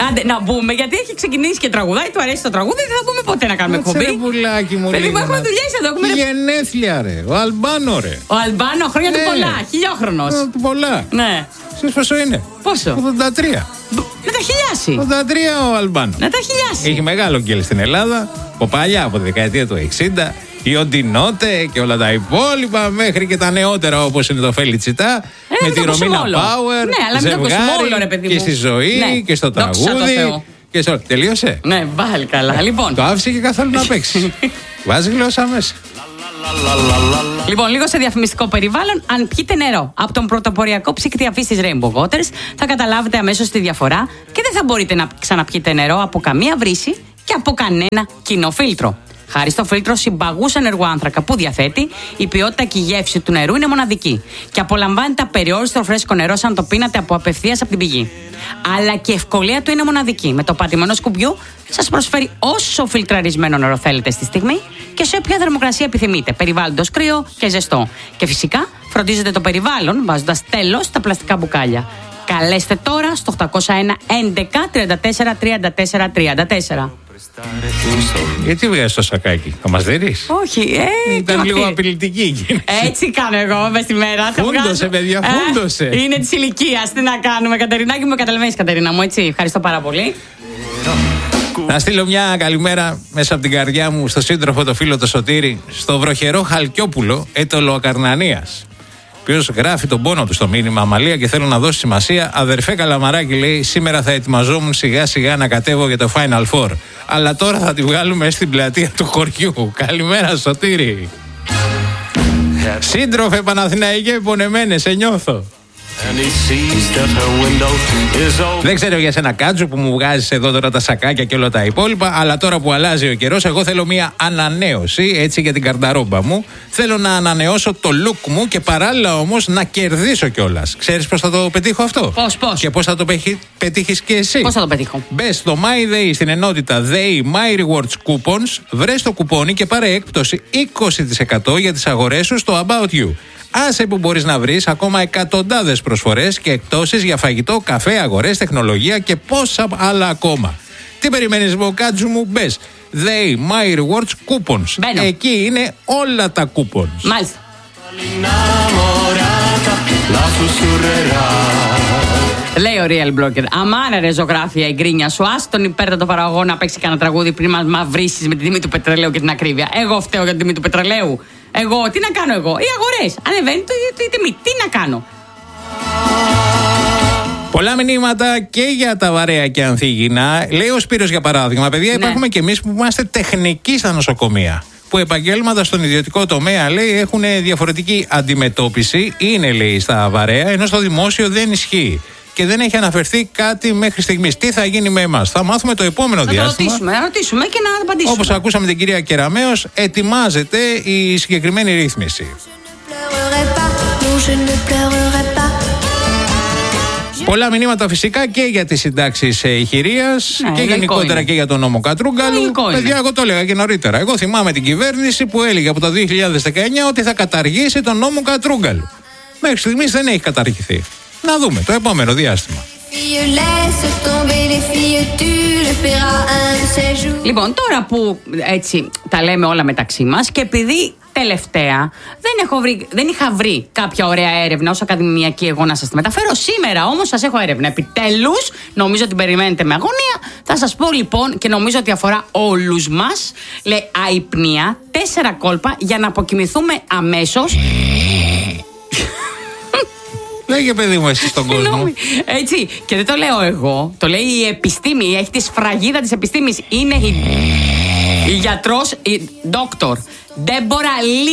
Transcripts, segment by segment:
Άντε, να μπούμε, γιατί έχει ξεκινήσει και τραγουδάει, του αρέσει το τραγούδι, δεν θα μπούμε ποτέ να κάνουμε εκπομπή. Ρε πουλάκι μου, παιδί μου, έχουμε δουλειές εδώ. Έχουμε γενέθλια, ρε. Ο Αλμπάνο, ρε. Ο Αλμπάνο, χρόνια του πολλά. Χιλιόχρονος. Του πολλά. Ναι. Ξέρεις πόσο είναι? Πόσο? 83. Να τα χιλιάσει. 83 ο Αλμπάνο. Να τα χιλιάσει. Έχει μεγάλο γκέλ στην Ελλάδα. Από παλιά, από τη δεκαετία του 60. Η Οντινότε και όλα τα υπόλοιπα, μέχρι και τα νεότερα όπως είναι το Φελιτσιτά. Με τη Ρωμίνα Πάουερ. Ναι, αλλά ζευγάρι και στη ζωή και στο τραγούδι. Τελείωσε. Ναι, πάλι καλά. Λοιπόν. Το άφησε και καθόλου να παίξει. Βάζει γλώσσα μέσα. Λοιπόν, λίγο σε διαφημιστικό περιβάλλον. Αν πιείτε νερό από τον πρωτοποριακό ψύκτη αφής της Rainbow Waters, θα καταλάβετε αμέσως τη διαφορά και δεν θα μπορείτε να ξαναπιείτε νερό από καμία βρύση και από κανένα κοινό φίλτρο. Χάρη στο φίλτρο συμπαγούς ενεργού άνθρακα που διαθέτει, η ποιότητα και η γεύση του νερού είναι μοναδική και απολαμβάνετε απεριόριστο φρέσκο νερό σαν το πίνατε απευθείας από την πηγή. Αλλά και η ευκολία του είναι μοναδική. Με το πατημένο σκουμπιού σας προσφέρει όσο φιλτραρισμένο νερό θέλετε στη στιγμή και σε όποια θερμοκρασία επιθυμείτε, περιβάλλοντος κρύο και ζεστό. Και φυσικά φροντίζετε το περιβάλλον βάζοντας τέλος στα πλαστικά μπουκάλια. Καλέστε τώρα στο 801 11 34 34 34. Γιατί βγάζεις το σακάκι, θα μας δίνεις? Όχι, ήταν λίγο απειλητική. Έτσι κάνω εγώ μες τη μέρα. Φούντωσε, παιδιά, φούντωσε. Είναι της ηλικίας, τι να κάνουμε, Κατερινάκη μου, καταλαβαίνεις, Κατερίνα μου, έτσι. Ευχαριστώ πάρα πολύ. Να στείλω μια καλημέρα μέσα από την καρδιά μου στο σύντροφο, το φίλο το Σωτήρη, στο βροχερό Χαλκιόπουλο, έτολο Ακαρνανίας. Ο οποίος γράφει τον πόνο του στο μήνυμα Αμαλία και θέλω να δώσει σημασία. Αδερφέ Καλαμαράκη, λέει, σήμερα θα ετοιμαζόμουν σιγά σιγά να κατέβω για το Final Four. Αλλά τώρα θα τη βγάλουμε στην πλατεία του χωριού. Καλημέρα, Σωτήρη. Σύντροφε Παναθηναϊκέ, πονεμένε, σε νιώθω. Δεν ξέρω για σένα, Κάτζο, που μου βγάζεις εδώ τώρα τα σακάκια και όλα τα υπόλοιπα, αλλά τώρα που αλλάζει ο καιρός, εγώ θέλω μια ανανέωση, έτσι, για την καρταρόμπα μου. Θέλω να ανανεώσω το look μου και παράλληλα όμως να κερδίσω κιόλας. Ξέρεις πώς θα το πετύχω αυτό? Πώς? Και πώς θα το πετύχεις και εσύ? Πώς θα το πετύχω? Μπες στο MyDay στην ενότητα Day My Rewards Coupons, βρες το κουπόνι και πάρε έκπτωση 20% για τις αγορές σου στο About You. Άσε που μπορείς να βρεις ακόμα εκατοντάδες προσφορές και εκπτώσεις για φαγητό, καφέ, αγορές, τεχνολογία και πόσα άλλα ακόμα. Τι περιμένεις, Μποκάτζου μου? Μπες They My Rewards Coupons. Μπαίνω. Εκεί είναι όλα τα coupons. Μάλιστα. Λέει ο Real Blocker, αμάνα ρε ζωγράφια η γκρίνια σου, άστον τον υπέρτατο παραγωγό να παίξει κανένα τραγούδι πριν μας μαυρίσεις με τη τιμή του πετρελαίου και την ακρίβεια. Εγώ φταίω για την τιμή του πετρελαίου. Εγώ, τι να κάνω εγώ? Οι αγορές. Ανεβαίνει η τιμή. Τι να κάνω? Πολλά μηνύματα και για τα βαρέα και ανθίγυνα. Λέει ο Σπύρος, για παράδειγμα, παιδιά, υπάρχουμε κι εμείς που είμαστε τεχνικοί στα νοσοκομεία. Που επαγγέλματα στον ιδιωτικό τομέα, λέει, έχουν διαφορετική αντιμετώπιση. Είναι, λέει, στα βαρέα, ενώ στο δημόσιο δεν ισχύει. Και δεν έχει αναφερθεί κάτι μέχρι στιγμής. Τι θα γίνει με εμάς? Θα μάθουμε το επόμενο διάστημα. Να ρωτήσουμε και να απαντήσουμε. Όπως ακούσαμε την κυρία Κεραμέως, ετοιμάζεται η συγκεκριμένη ρύθμιση. Πολλά μηνύματα φυσικά και για τις συντάξεις ηχηρείας και γενικότερα και για τον νόμο Κατρούγκαλου. Παιδιά, εγώ το έλεγα και νωρίτερα. Εγώ θυμάμαι την κυβέρνηση που έλεγε από το 2019 ότι θα καταργήσει τον νόμο Κατρούγκαλου. Μέχρι στιγμής δεν έχει καταργηθεί. Να δούμε το επόμενο διάστημα. Λοιπόν, τώρα που έτσι τα λέμε όλα μεταξύ μας και επειδή τελευταία δεν είχα βρει κάποια ωραία έρευνα ως ακαδημιακή εγώ να σας τη μεταφέρω, σήμερα όμως σας έχω έρευνα. Επιτέλους, νομίζω ότι περιμένετε με αγωνία. Θα σας πω λοιπόν, και νομίζω ότι αφορά όλους μας, λέει αϊπνία, 4 κόλπα για να αποκοιμηθούμε αμέσως. Λέγε, παιδί μου, εσύ στον κόσμο. Έτσι, και δεν το λέω εγώ, το λέει η επιστήμη, έχει τη σφραγίδα της επιστήμης. Είναι η γιατρός, η δόκτωρ Ντέμπορα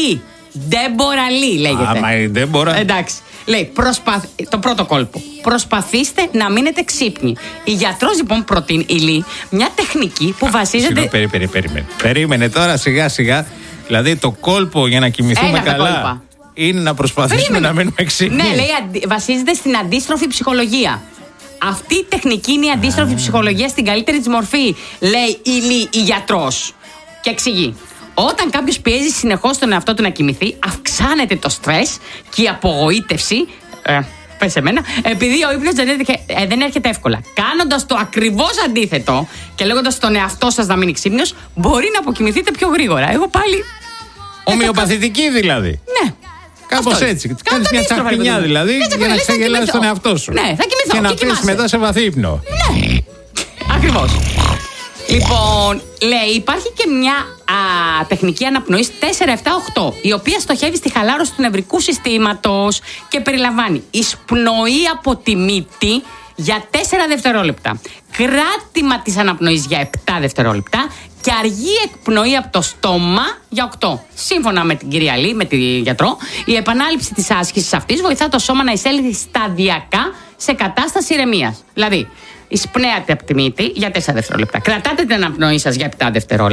Λί λέγεται. Άμα η Ντέμπορα. Εντάξει. Λέει, το πρώτο κόλπο. Προσπαθήστε να μείνετε ξύπνοι. Η γιατρός λοιπόν προτείνει, η Λί, μια τεχνική που βασίζεται. Περίμενε τώρα, σιγά σιγά. Δηλαδή το κόλπο για να κοιμηθούμε καλά είναι να προσπαθήσουμε να μείνουμε ξύπνοι. Ναι, λέει, βασίζεται στην αντίστροφη ψυχολογία. Αυτή η τεχνική είναι η αντίστροφη ψυχολογία στην καλύτερη της μορφή, λέει η γιατρός. Και εξηγεί. Όταν κάποιος πιέζει συνεχώς τον εαυτό του να κοιμηθεί, αυξάνεται το στρες και η απογοήτευση Πες σε μένα. Επειδή ο ύπνος δεν έρχεται εύκολα. Κάνοντας το ακριβώς αντίθετο και λέγοντας στον εαυτό σας να μείνει ξύπνιος, μπορεί να αποκοιμηθείτε πιο γρήγορα. Εγώ πάλι. Ομοιοπαθητική δηλαδή. Ναι. Κάπως έτσι. Κάνεις μια τσαχπινιά δηλαδή για να ξεγελάσεις τον εαυτό σου. Ναι, θα κοιμηθώ. Και να πεις μετά σε βαθύ ύπνο. Ναι. Ακριβώς. Λοιπόν, λέει, υπάρχει και μια τεχνική αναπνοής 4-7-8, η οποία στοχεύει στη χαλάρωση του νευρικού συστήματος και περιλαμβάνει εισπνοή από τη μύτη για 4 δευτερόλεπτα, κράτημα της αναπνοής για 7 δευτερόλεπτα και αργή εκπνοή από το στόμα για 8. Σύμφωνα με την κυρία Λί, με τη γιατρό, η επανάληψη της άσκησης αυτής βοηθά το σώμα να εισέλθει σταδιακά σε κατάσταση ηρεμίας. Δηλαδή, εισπνέατε από τη μύτη για 4 δευτερόλεπτα. Κρατάτε την αναπνοή σας για 7 δευτερόλεπτα.